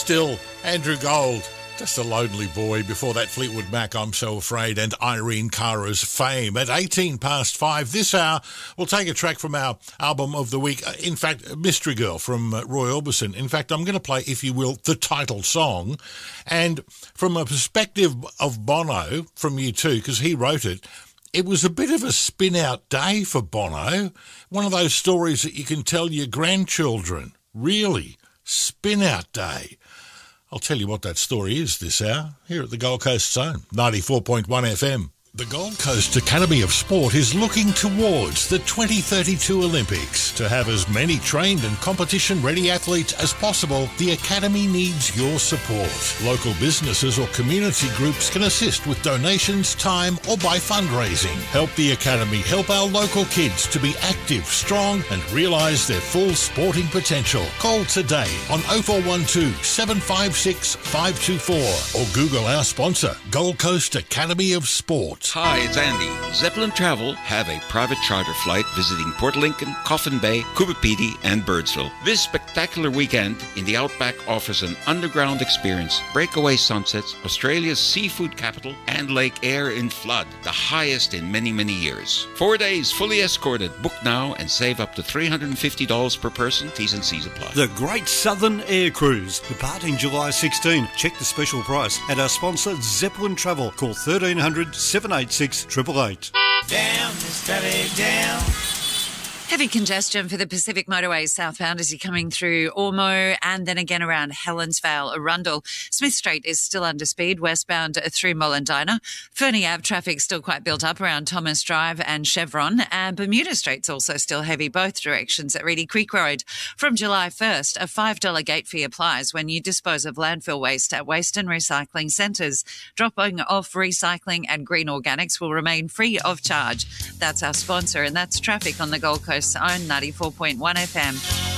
Still, Andrew Gold, just a lonely boy. Before that, Fleetwood Mac, I'm So Afraid, and Irene Cara's Fame. At 5:18 this hour, we'll take a track from our album of the week. In fact, Mystery Girl from Roy Orbison. In fact, I'm going to play, if you will, the title song. And from a perspective of Bono from U2, because he wrote it, it was a bit of a spin-out day for Bono. One of those stories that you can tell your grandchildren. Really, spin-out day. I'll tell you what that story is this hour, here at the Gold Coast Zone, 94.1 FM. The Gold Coast Academy of Sport is looking towards the 2032 Olympics. To have as many trained and competition-ready athletes as possible, the Academy needs your support. Local businesses or community groups can assist with donations, time, or by fundraising. Help the Academy help our local kids to be active, strong, and realise their full sporting potential. Call today on 0412 756 524 or Google our sponsor, Gold Coast Academy of Sport. Hi, it's Andy. Zeppelin Travel have a private charter flight visiting Port Lincoln, Coffin Bay, Coopapedy, and Birdsville. This spectacular weekend in the Outback offers an underground experience, breakaway sunsets, Australia's seafood capital, and Lake Eyre in flood, the highest in many, many years. 4 days fully escorted. Book now and save up to $350 per person. T's and C's apply. The Great Southern Air Cruise, departing July 16. Check the special price at our sponsor Zeppelin Travel. Call 1300 786 888. Down, steady down. Heavy congestion for the Pacific Motorway southbound as you're coming through Ormo and then again around Helensvale, Arundel. Smith Street is still under speed westbound through Mollendina. Fernie Ave traffic still quite built up around Thomas Drive and Chevron. And Bermuda Street's also still heavy both directions at Reedy Creek Road. From July 1st, a $5 gate fee applies when you dispose of landfill waste at waste and recycling centres. Dropping off recycling and green organics will remain free of charge. That's our sponsor, and that's traffic on the Gold Coast. Own 94.1 FM.